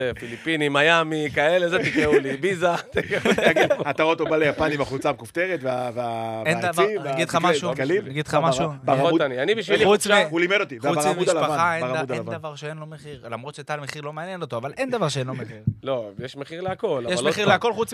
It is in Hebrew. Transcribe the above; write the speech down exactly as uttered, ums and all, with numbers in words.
פיליפיני, מיאמי, כאלה, זה תקראו לי, ביזה. אתה רואה אותו בא ליפן עם החולצה המכופתרת והעצים. אני אגיד לך משהו, אני אגיד לך משהו. אני בשבילי חופשה, הוא לימד אותי. חוץ ממשפחה, אין דבר שאין לו מחיר. למרות שטל מחיר לא מעניין אותו, אבל אין דבר שאין לו מחיר. לא, יש מחיר להכל. יש מחיר להכל חוץ